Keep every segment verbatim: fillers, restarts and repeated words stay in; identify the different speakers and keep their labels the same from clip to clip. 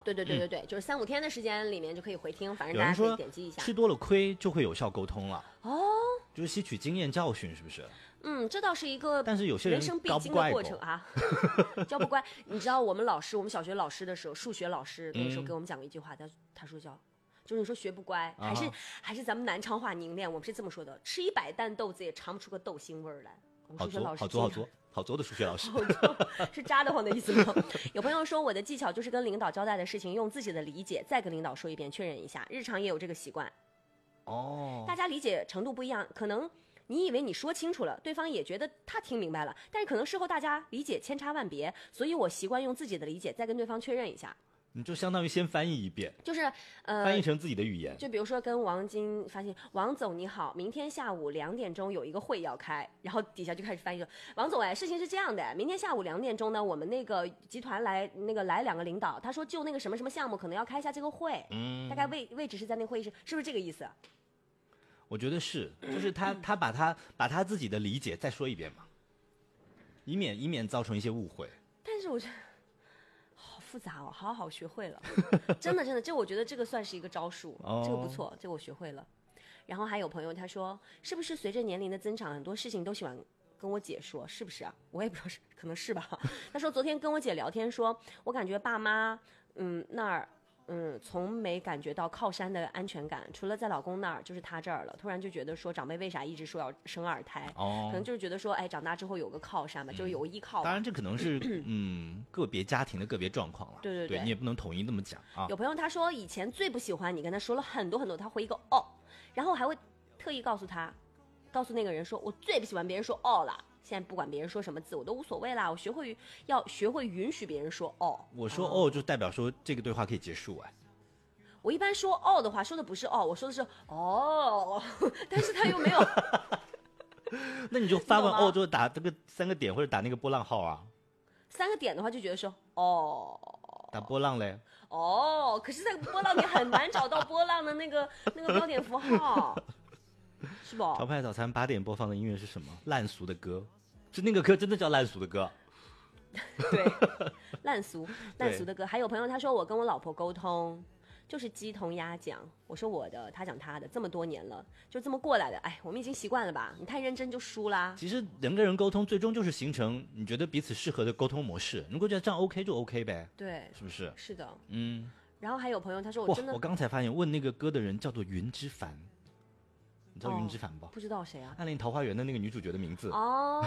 Speaker 1: 对对对对对，嗯、就是三五天的时间里面就可以回听，反正
Speaker 2: 大
Speaker 1: 家可以点击一下。
Speaker 2: 吃多了亏就会有效沟通了
Speaker 1: 哦，
Speaker 2: 就是吸取经验教训，是不是？
Speaker 1: 嗯，这倒是一个，
Speaker 2: 但是有些人
Speaker 1: 人生必经的过程啊。教不乖，你知道我们老师，我们小学老师的时候，数学老师那个时候给我们讲过一句话，他、嗯、他说叫，就是你说学不乖，还是、啊、还是咱们南昌话凝练，我们是这么说的：吃一百担豆子也尝不出个豆腥味儿来。我们数学老师
Speaker 2: 好做好做好做的数学老师，
Speaker 1: 是扎得慌的意思吗？有朋友说我的技巧就是跟领导交代的事情，用自己的理解再跟领导说一遍，确认一下。日常也有这个习惯。哦，大家理解程度不一样，可能。你以为你说清楚了，对方也觉得他听明白了，但是可能事后大家理解千差万别，所以我习惯用自己的理解再跟对方确认一下。
Speaker 2: 你就相当于先翻译一遍，
Speaker 1: 就是呃，
Speaker 2: 翻译成自己的语言。
Speaker 1: 就比如说跟王晶发信，王总你好，明天下午两点钟有一个会要开，然后底下就开始翻译说，王总哎，事情是这样的，明天下午两点钟呢，我们那个集团来那个来两个领导，他说就那个什么什么项目可能要开一下这个会，嗯，大概位位置是在那个会议室，是不是这个意思？
Speaker 2: 我觉得是，就是他他把他把他自己的理解再说一遍嘛，以免以免造成一些误会。
Speaker 1: 但是我觉得好复杂哦，好好学会了，真的真的，这我觉得这个算是一个招数，哦、这个不错，这个我学会了。然后还有朋友他说，是不是随着年龄的增长，很多事情都喜欢跟我姐说，是不是啊？我也不知道是，可能是吧。他说昨天跟我姐聊天说，我感觉爸妈嗯那儿。嗯，从没感觉到靠山的安全感，除了在老公那儿，就是他这儿了。突然就觉得说，长辈为啥一直说要生二胎？哦，可能就是觉得说，哎，长大之后有个靠山嘛，嗯、就是有个依靠。
Speaker 2: 当然，这可能是嗯个别家庭的个别状况了。
Speaker 1: 对对 对,
Speaker 2: 对，你也不能统一那么讲啊。
Speaker 1: 有朋友他说，以前最不喜欢你跟他说了很多很多，他回一个哦，然后还会特意告诉他，告诉那个人说，我最不喜欢别人说哦了。现在不管别人说什么字，我都无所谓啦。我学会要学会允许别人说哦。
Speaker 2: 我说哦，就代表说这个对话可以结束哎。
Speaker 1: 我一般说哦的话，说的不是哦，我说的是哦，但是他又没有。
Speaker 2: 那你就发完哦之后打这个三个点或者打那个波浪号啊。
Speaker 1: 三个点的话就觉得说哦。
Speaker 2: 打波浪嘞。
Speaker 1: 哦，可是在波浪你很难找到波浪的那个那个标点符号，是不？
Speaker 2: 潮派早餐八点播放的音乐是什么？烂俗的歌，是那个歌真的叫烂俗的歌。
Speaker 1: 对，烂俗烂俗的歌。还有朋友他说我跟我老婆沟通。就是鸡同鸭讲，我说我的，他讲他的，这么多年了，就这么过来的。哎，我们已经习惯了吧？你太认真就输啦。
Speaker 2: 其实人跟人沟通，最终就是形成你觉得彼此适合的沟通模式。如果觉得这样 OK 就 OK 呗，
Speaker 1: 对，
Speaker 2: 是不是？
Speaker 1: 是的，
Speaker 2: 嗯。
Speaker 1: 然后还有朋友他说我真的，
Speaker 2: 我刚才发现问那个歌的人叫做云之凡，你知道云之凡不？
Speaker 1: 哦、不知道谁啊？
Speaker 2: 暗恋桃花源的那个女主角的名字。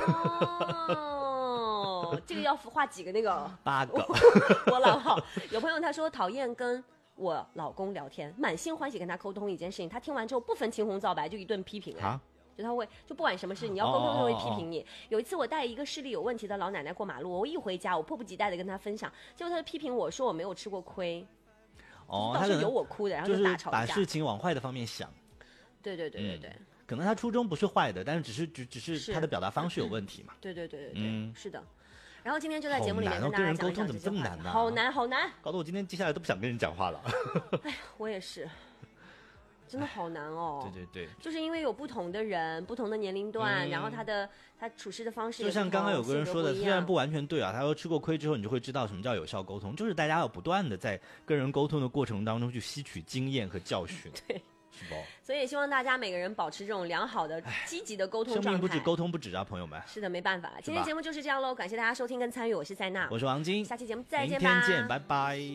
Speaker 1: 哦，这个要画几个那个？
Speaker 2: 八个。
Speaker 1: 波浪号。有朋友他说讨厌跟。我老公聊天，满心欢喜跟他沟通一件事情，他听完之后不分青红皂白就一顿批评哎、啊，就他会就不管什么事，你要沟通就会批评你。哦哦哦哦有一次我带一个视力有问题的老奶奶过马路，我一回家我迫不及待的跟她分享，结果她就批评我说我没有吃过亏，哦，倒是有我哭的，然后就大吵架，
Speaker 2: 就是把事情往坏的方面想。
Speaker 1: 对对对对对、嗯，
Speaker 2: 可能他初衷不是坏的，但是只是只只是他的表达方式有问题嘛。
Speaker 1: 对对对对对，嗯，是的。然后今天就在节目里面跟大家讲一讲、
Speaker 2: 哦、跟人沟通怎么这么难呢、啊？
Speaker 1: 好难好难，
Speaker 2: 搞得我今天接下来都不想跟人讲话了。
Speaker 1: 哎呀，我也是，真的好难哦。
Speaker 2: 对对对，
Speaker 1: 就是因为有不同的人、不同的年龄段，嗯、然后他的他处事的方式也不同，
Speaker 2: 就像刚刚有个人说的，虽然不完全对啊，他说吃过亏之后，你就会知道什么叫有效沟通，就是大家要不断的在跟人沟通的过程当中去吸取经验和教训。
Speaker 1: 对。所以也希望大家每个人保持这种良好的、积极的沟通状态。
Speaker 2: 生命不止，沟通不止啊，朋友们。
Speaker 1: 是的，没办法，今天节目就是这样喽，感谢大家收听跟参与，我是塞娜，
Speaker 2: 我是王晶，
Speaker 1: 下期节目再见吧，
Speaker 2: 明天见，拜拜。